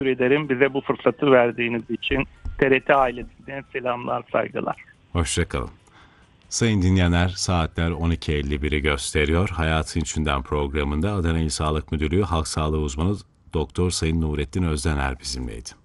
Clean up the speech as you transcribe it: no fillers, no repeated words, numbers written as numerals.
ederim bize bu fırsatı verdiğiniz için. TRT ailesine selamlar, saygılar. Hoşçakalın. Sayın dinleyenler, saatler 12.51'i gösteriyor. Hayatın İçinden programında Adana İl Sağlık Müdürlüğü Halk Sağlığı Uzmanı Doktor Sayın Nurettin Özdener bizimleydi.